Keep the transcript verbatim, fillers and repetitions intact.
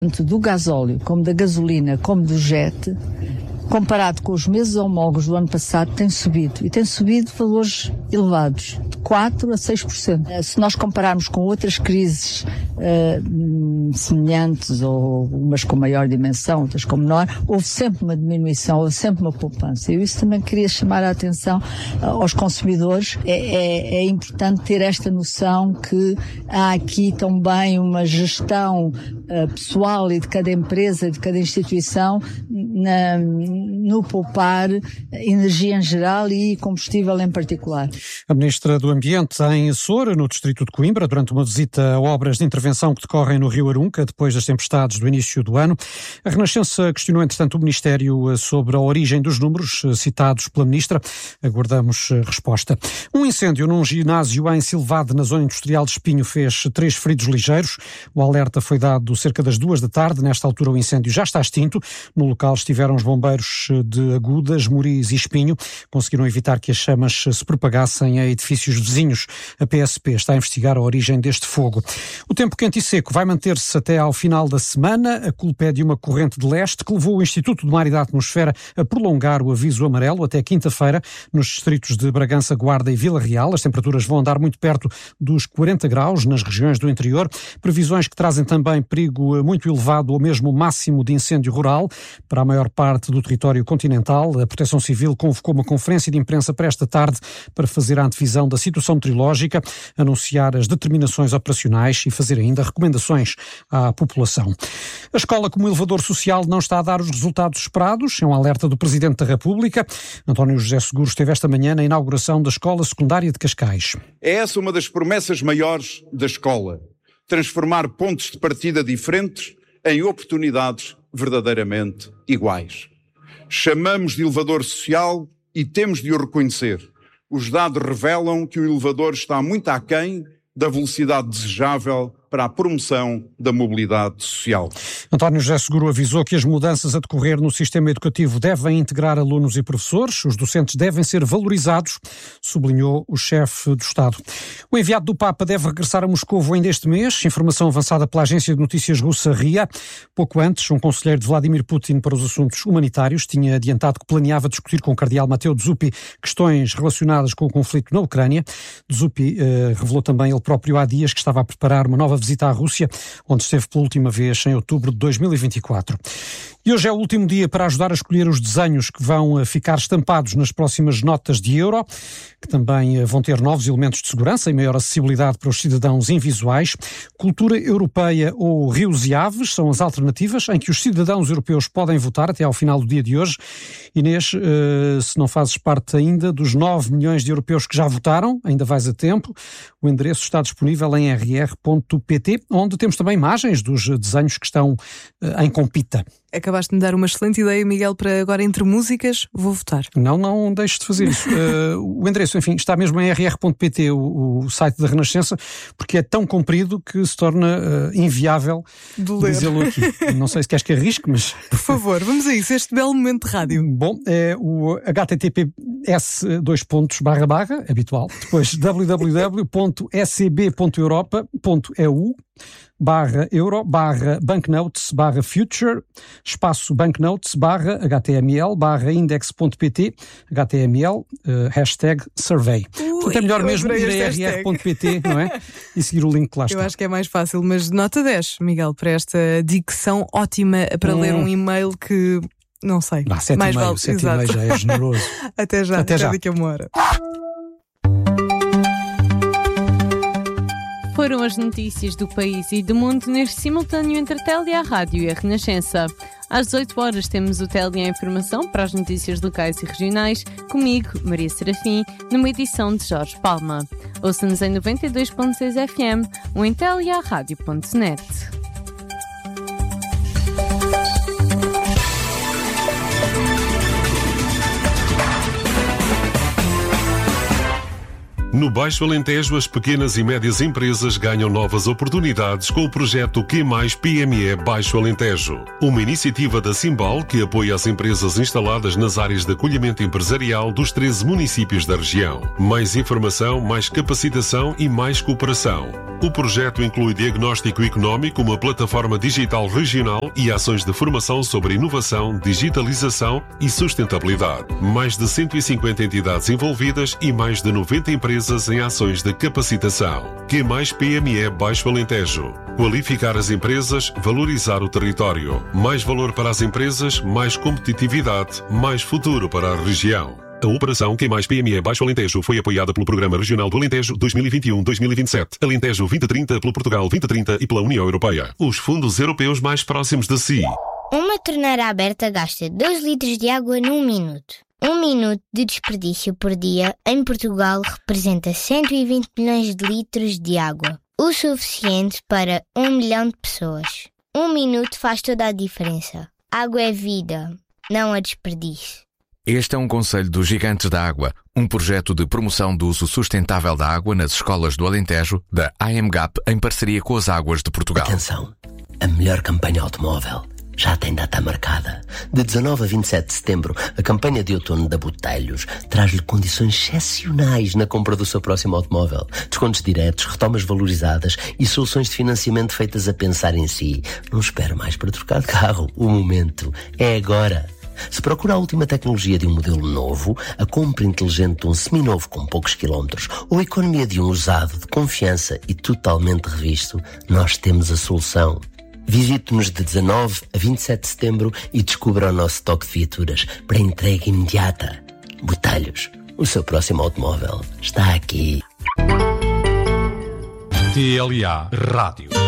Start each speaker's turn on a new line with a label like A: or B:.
A: tanto do gasóleo, como da gasolina, como do jet, comparado com os meses homólogos do ano passado, tem subido. E tem subido valores elevados, de quatro a seis por cento. Se nós compararmos com outras crises uh, semelhantes, ou umas com maior dimensão, outras com menor, houve sempre uma diminuição, houve sempre uma poupança. Eu isso também queria chamar a atenção uh, aos consumidores. É, é, é importante ter esta noção que há aqui também uma gestão uh, pessoal e de cada empresa, de cada instituição, na no poupar energia em geral e combustível em particular.
B: A Ministra do Ambiente em Açores, no distrito de Coimbra, durante uma visita a obras de intervenção que decorrem no Rio Arunca, depois das tempestades do início do ano. A Renascença questionou, entretanto, o Ministério sobre a origem dos números citados pela Ministra. Aguardamos resposta. Um incêndio num ginásio em Silvade, na zona industrial de Espinho, fez três feridos ligeiros. O alerta foi dado cerca das duas da tarde. Nesta altura o incêndio já está extinto. No local estiveram os bombeiros de Agudas, Moriz e Espinho. Conseguiram evitar que as chamas se propagassem a edifícios vizinhos. A P S P está a investigar a origem deste fogo. O tempo quente e seco vai manter-se até ao final da semana. A culpa é de uma corrente de leste que levou o Instituto do Mar e da Atmosfera a prolongar o aviso amarelo até quinta-feira nos distritos de Bragança, Guarda e Vila Real. As temperaturas vão andar muito perto dos quarenta graus nas regiões do interior. Previsões que trazem também perigo muito elevado ou mesmo máximo de incêndio rural para a maior parte do território continental. A Proteção Civil convocou uma conferência de imprensa para esta tarde para fazer a antevisão da situação meteorológica, anunciar as determinações operacionais e fazer ainda recomendações à população. A escola como elevador social não está a dar os resultados esperados, é um alerta do Presidente da República. António José Seguro esteve esta manhã na inauguração da Escola Secundária de Cascais.
C: É essa uma das promessas maiores da escola, transformar pontos de partida diferentes em oportunidades verdadeiramente iguais. Chamamos de elevador social e temos de o reconhecer. Os dados revelam que o elevador está muito aquém da velocidade desejável para a promoção da mobilidade social.
B: António José Seguro avisou que as mudanças a decorrer no sistema educativo devem integrar alunos e professores, os docentes devem ser valorizados, sublinhou o chefe do Estado. O enviado do Papa deve regressar a Moscovo ainda este mês, informação avançada pela agência de notícias russa R I A. Pouco antes, um conselheiro de Vladimir Putin para os assuntos humanitários tinha adiantado que planeava discutir com o cardeal Matteo Zuppi questões relacionadas com o conflito na Ucrânia. Zuppi eh, revelou também ele próprio há dias que estava a preparar uma nova visita à Rússia, onde esteve pela última vez em outubro de dois mil e vinte e quatro. E hoje é o último dia para ajudar a escolher os desenhos que vão ficar estampados nas próximas notas de euro, que também vão ter novos elementos de segurança e maior acessibilidade para os cidadãos invisuais. Cultura europeia ou rios e aves são as alternativas em que os cidadãos europeus podem votar até ao final do dia de hoje. Inês, se não fazes parte ainda dos nove milhões de europeus que já votaram, ainda vais a tempo. O endereço está disponível em r r ponto p t, onde temos também imagens dos desenhos que estão em compita.
D: Acabaste de me dar uma excelente ideia, Miguel, para agora entre músicas, vou votar.
B: Não, não deixes de fazer isso. uh, o endereço, enfim, está mesmo em r r ponto p t, o, o site da Renascença, porque é tão comprido que se torna uh, inviável dizê-lo aqui. Não sei se queres que arrisque, mas...
D: Por favor, vamos a isso, este belo momento de rádio.
B: Bom, é o h t t p s dois pontos barra barra, habitual, depois w w w ponto s b ponto europa ponto e u barra euro, barra banknotes, barra future, espaço banknotes, barra html, barra index.pt, html, uh, hashtag survey.
D: Ui,
B: Portanto, é melhor mesmo ir a r r ponto p t, não é? E seguir o link que lá está.
D: Eu acho que é mais fácil, mas nota dez, Miguel, para esta dicção ótima para hum. ler um e-mail que... Não sei.
B: Ah, sete
D: mais
B: e meio,
D: vale.
B: sete e meio já é generoso.
D: Até já,
B: até, até já.
D: daqui a uma hora.
E: Foram as notícias do país e do mundo neste simultâneo entre a Télia, a Rádio e a Renascença. Às dezoito horas temos o Télia Informação para as notícias locais e regionais, comigo, Maria Serafim, numa edição de Jorge Palma. Ouça-nos em noventa e dois ponto seis F M ou em télia rádio ponto net.
F: No Baixo Alentejo, as pequenas e médias empresas ganham novas oportunidades com o projeto Q mais P M E Baixo Alentejo. Uma iniciativa da Simbal que apoia as empresas instaladas nas áreas de acolhimento empresarial dos treze municípios da região. Mais informação, mais capacitação e mais cooperação. O projeto inclui diagnóstico económico, uma plataforma digital regional e ações de formação sobre inovação, digitalização e sustentabilidade. Mais de cento e cinquenta entidades envolvidas e mais de noventa empresas em ações de capacitação. Q mais P M E Baixo Alentejo. Qualificar as empresas, valorizar o território. Mais valor para as empresas, mais competitividade, mais futuro para a região. A operação Q mais P M E Baixo Alentejo foi apoiada pelo Programa Regional do Alentejo dois mil e vinte e um a dois mil e vinte e sete, Alentejo vinte trinta pelo Portugal vinte trinta e pela União Europeia. Os fundos europeus mais próximos de si.
G: Uma torneira aberta gasta dois litros de água num minuto. Um minuto de desperdício por dia em Portugal representa cento e vinte milhões de litros de água. O suficiente para um milhão de pessoas. Um minuto faz toda a diferença. Água é vida, não a desperdício.
H: Este é um conselho dos Gigantes da Água, um projeto de promoção do uso sustentável da água nas escolas do Alentejo, da A M G A P, em parceria com as Águas de Portugal.
I: Atenção, a melhor campanha automóvel já tem data marcada. De dezanove a vinte e sete de setembro, a campanha de outono da Botelhos traz-lhe condições excepcionais na compra do seu próximo automóvel. Descontos diretos, retomas valorizadas e soluções de financiamento feitas a pensar em si. Não espere mais para trocar de carro. O momento é agora. Se procura a última tecnologia de um modelo novo, a compra inteligente de um seminovo com poucos quilómetros ou a economia de um usado de confiança e totalmente revisto, nós temos a solução. Visite-nos de dezanove a vinte e sete de setembro e descubra o nosso estoque de viaturas para entrega imediata. Botelhos, o seu próximo automóvel está aqui.
J: T L A Rádio.